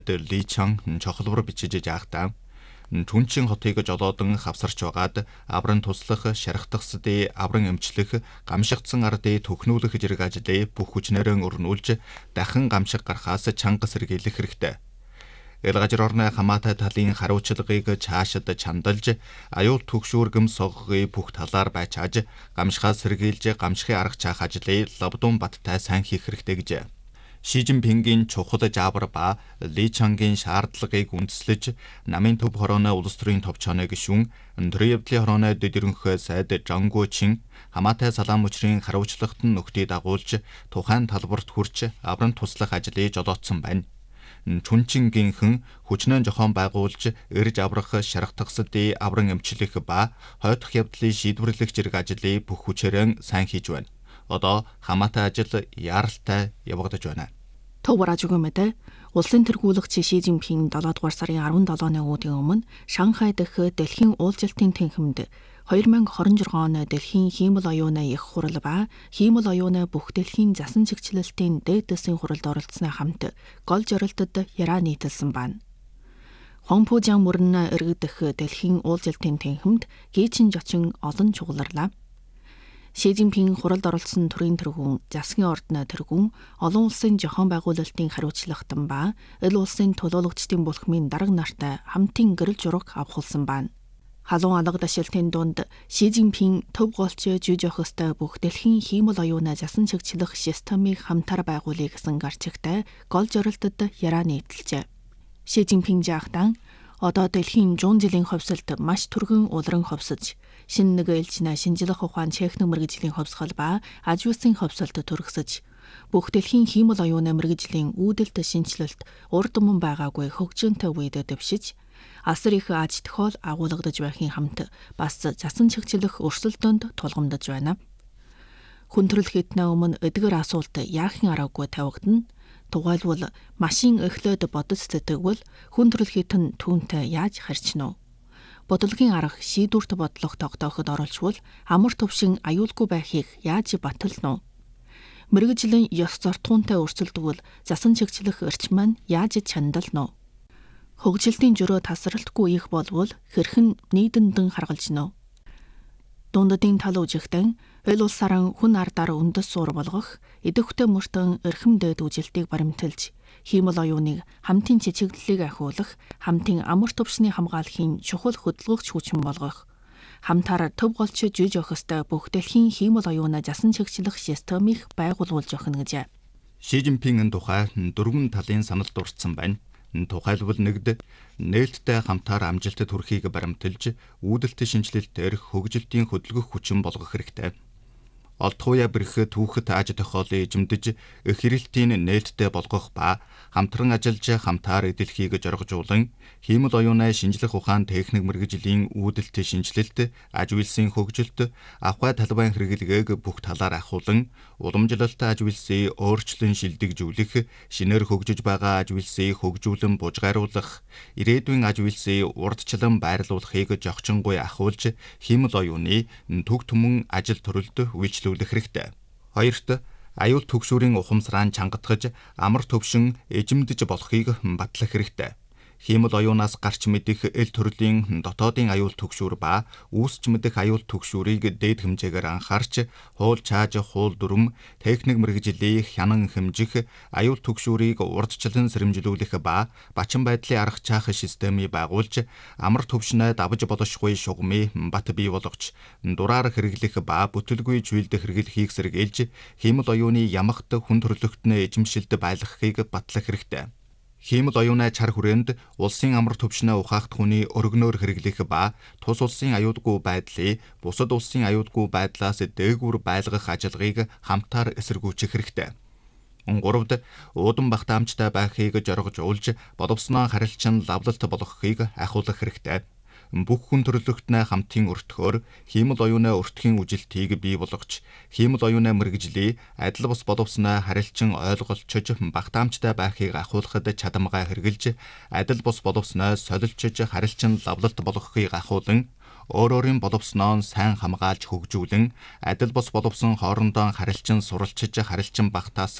Ли Чан чухалбар бичиж яахтаа Түнчин хотыг жолоодон хавсарч байгаад авран туслах, шархтагсдын авран эмчлэх, гамшигдсан ардыг төхнүүлэх зэрэг ажлыг бүх хүчнээрээ өрнүүлж дахин гамшиг гарахаас чанга сэргийлэх хэрэгтэй. Элгажир орны хамаатай талын хариуцлагыг цаашид чандалж, аюул түгшүүргэм соггыг бүх талаар байчааж, гамшихаа сэргийлж, гамшихын арга чаах ажлыг лавдун баттай сайн хийх хэрэгтэй гэж. Ши Жинпингийн чухал жаабар ба Ли Чангийн шаардлагыг үндэслэж, намын төв хорооны улс төрийн товчооны гишүүн, төрийн явдлын хорооны дэдэрэнхэ сайд Жан Гуочин хамаатай салаан мөчрийн хариуцлагт нь нөхдийг дагуулж, тухайн талбарт хүрч аврам туслах ажлыг жолоодсон байна. Чүнчингийнхэн хүчнэн зохион байгуулж, эрж аврах, шархтагсдын аврам эмчлэх ба хойдох явдлыг шийдвэрлэх зэрэг ажлыг бүх хүчээрээ сайн хийж байна. Одоо хамаатай ажил яаралтай явагдаж байна. Төвөрөжгөөмөдө улсын тэргүүлэгч Ши Жинпин 7 дугаар сарын 17-ны өдрийн өмнө Шанхай дахь дэлхийн уулзалтын танхимд 2026 оны дэлхийн хиймэл оюуны их хурал ба хиймэл оюуны бүх дэлхийн засан чигчлэлтийн дээд дэсийн хуралд оролцсоны хамт гол зорилтод яраа нийтэлсэн байна. Хонпужаан мөрөн иргэдэх дэлхийн уулзалтын танхимд гийчин жочин олон чугларлаа. Ши Жинпин хуралд оролцсон төрийн тэргүүн, засгийн ордны тэргүүн, олон улсын зохион байгуулалтын хариуцлагатан ба эл улсын төлөөлөгчдийн бүлхмийн дарга нартай хамтын гэрэл зураг авахулсан байна. Халуун алга дашилтын дунд Ши Жинпин төв голч жиж явах ёстой бүх дэлхийн хиймэл оюуны засан чигчлэх системийг хамтаар байгуулъя гэсэн гарчигтай гол зорилтод яраа нийтэлжээ. Ши Жинпин жаахтан одоо дэлхийн 100 жилийн хувьсалд маш түргэн улран хувьсаж, шинэ нэг ээлжинэ шинжлэх ухаан техник мэргэжлийн хувьсгал ба аж үйлсийн хувьсалд төрөгсөж, бүх дэлхийн хиймэл оюуны мэргэжлийн үүдэлт шинжилэлт урд өмнө байгаагүй хөгжинтэй үед дэвшиж, асар их аж тохиол агуулгадж байхын хамт бас засан чигчлэх өрсөлдөөнд тулгамдж байна. Хүндрэл хэднээ өмнө эдгээр асуулт яахын аргагүй тавигдана. Тугайлбал машин эхлээд бодож сэтгэгвэл хүндрэл хитэн түүнтэй яаж харьцна вэ? Бодлогын арга шийдвэрт бодлого тогтооход оролцвол амар төвшин аюулгүй байхыг яаж батална вэ? Мэргэжлийн ёс зортгуунтай өрсөлдвөл засан чигчлэх эрчим маань яаж чандална вэ? Хөгжилтийн жөрөө тасралтгүй их болвол хэрхэн нийтэнтэн харгалж нэ? Дундадын тал үжигтэн эл улсаараа хүн ардаар үндэс суур болгох, идэвхтэй мөртөн эрхэм дээд үжилтийг баримталж, хиймэл оюуныг хамтын чичиглэлийг ахиулах, хамтын амар төвшний хамгаалахын чухал хөдөлгөгч хүчин болгох, хамтаар төв голч жиж явах ёстой бүх дэлхийн хиймэл оюуны засан чигчлэх системийг байгуулуулж өгнө гэж. Ши Жинпингийн тухай 4 талын санал дурдсан байна. Тухайлбал нэгд нээлттэй хамтаар амжилтад хүрэхийг баримталж, үүдэлт шинжилэлтээр хөгжилтийн хөдөлгөх хүчин болгох хэрэгтэй. Олдхуя бэрх түүхэд аж тохиолыг эзэмдэж, их хэрэлтийн нээлттэй болгох ба хамтран ажиллаж хамтаар эдэлхийг зоргожуулан, хиймэл оюуны шинжлэх ухаан техник мэргэжлийн үүдэлт шинжилэлт, аж үйлсийн хөгжилт, авгай талбайн хэрэглэгээг бүх талаар ахуулан, уламжлалт аж үйлсийг өөрчлөн шилдэгжүүлэх, шинээр хөгжиж байгаа аж үйлсийг хөгжүүлэн бужгааруулах, ирээдүйн аж үйлсийг урдчлан байрлуулахыг зохицонгүй ахуулж, хиймэл оюуны төг түмэн ажил төрөлд үйлчлүүлэх хэрэгтэй. Хоёрт аюул түгшүүрийн ухамсараа чангатгаж, амар төвшин эзэмдэж болохыг батлах хэрэгтэй. Хиймэл оюунаас гарч мэдэх эл төрлийн дотоодын аюул түгшүүр ба үүсч мэдэх аюул түгшүүрийг дээд хэмжээгээр анхаарч, хуул чааж, хуул дүрм, техник мэргэжлийн хянан хэмжих, аюул түгшүүрийг урдчлан сэрэмжлүүлэх ба бачин байдлын арга чаах системийг байгуулж, амар төвшнөө давж болошгүй шугамыг бат бий болгож, дураар хэрэглэх ба бүтэлгүй чүйлд хэрэглэхийг сэргийлж, хиймэл оюуны ямагт хүн төрлөختнөө эзэмшилд байлгахыг батлах хэрэгтэй. Хиймэл оюуны чар хүрээнд улсын амар төвшнөө ухаахт хүний өргөнөөр хэрэглэх ба тус улсын аюулгүй байдлыг бусад улсын аюулгүй байдлаас дээгүүр байлгах ажиллагааг хамтаар эсэргүүцэх хэрэгтэй. Гуравд уудан багтаамжтай байхыг зоргожуулж, боловсноо харилцан лавлалт болгохыг ахиулах хэрэгтэй. Бүх хүн төрлөختнөө хамтын өртгөөр хиймэл оюуны өртгийн үжилтийг бий болгож, хиймэл оюуны мэргэжлийг адил бус боловсноо харилцан ойлголцож, багтаамжтай байхыг ахиулахад чадамгаа хэрэгжилж, адил бус боловсноо солилцож харилцан лавлалт болгохыг ахиулан, өөрөөрийн боловсноо сайн хамгаалж хөгжүүлэн, адил бус боловсон хоорондоо харилцан суралцж харилцан багтаасан